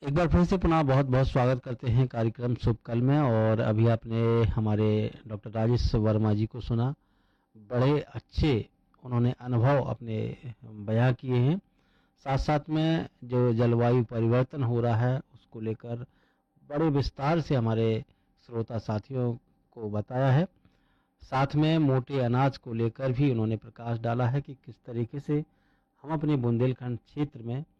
एक बार फिर से पुनः बहुत बहुत स्वागत करते हैं कार्यक्रम शुभ कल में। और अभी आपने हमारे डॉक्टर राजेश वर्मा जी को सुना। बड़े अच्छे उन्होंने अनुभव अपने बयां किए हैं। साथ साथ में जो जलवायु परिवर्तन हो रहा है उसको लेकर बड़े विस्तार से हमारे श्रोता साथियों को बताया है। साथ में मोटे अनाज को लेकर भी उन्होंने प्रकाश डाला है कि किस तरीके से हम अपने बुंदेलखंड क्षेत्र में